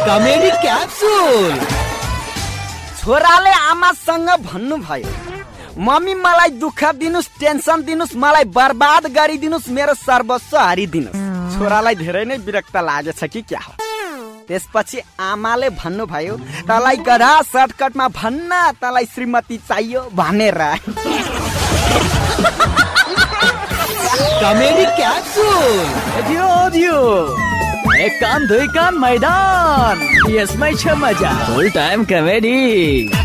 Comedy capsule. छोराले आमासँग भन्नुभयो, मम्मी मलाई दुःख दिनुस्, टेन्सन दिनुस्, मलाई बर्बाद गरिदिनुस्, मेरो सर्वस्व हारिदिनुस्। छोरालाई धेरै नै विरक्त लागेछ कि क्या हो। त्यसपछि आमाले भन्नुभयो, तँलाई गधा सर्टकटमा भन्न, तँलाई श्रीमती चाहियो भनेर। Comedy capsule. एक कान दुई कान मैदान, यसमै छ मजा। फुल टाइम कमेडी।